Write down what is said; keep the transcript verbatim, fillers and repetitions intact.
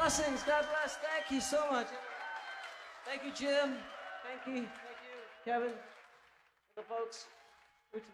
Blessings. God bless. Thank you so much. Thank you, Jim. Thank you. Thank you, Kevin. The folks.